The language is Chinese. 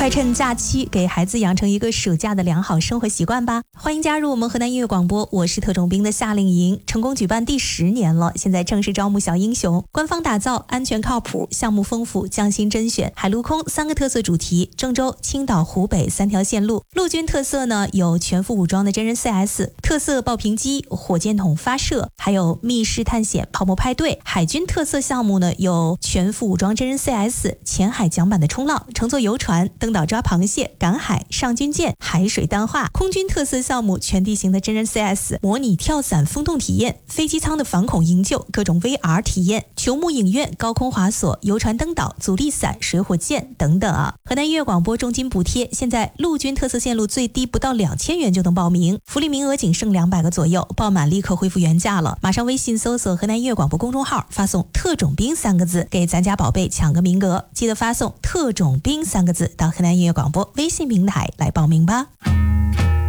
快趁假期给孩子养成一个暑假的良好生活习惯吧。欢迎加入我们河南音乐广播，我是特种兵的夏令营，成功举办第10年了，现在正式招募小英雄。官方打造，安全靠谱，项目丰富，匠心甄选，海陆空3个特色主题，郑州、青岛、湖北3条线路。陆军特色呢有全副武装的真人 CS， 特色爆屏机、火箭筒发射，还有密室探险、泡沫派对。海军特色项目呢有全副武装真人 CS、前海桨板的冲浪、乘坐游船、登岛抓螃蟹、赶海、上军舰、海水淡化。空军特色项目全地形的真人 CS、模拟跳伞风洞体验、飞机舱的反恐营救、各种 VR 体验、球幕影院、高空滑索、游船登岛、阻力伞、水火箭等等啊。河南音乐广播重金补贴，现在陆军特色线路最低不到2000元就能报名，福利名额仅剩200个左右，报满立刻恢复原价了。马上微信搜索河南音乐广播公众号，发送特种兵3个字给咱家宝贝抢个名额，记得发送特种兵3个字到河南音乐广播微信平台来报名吧。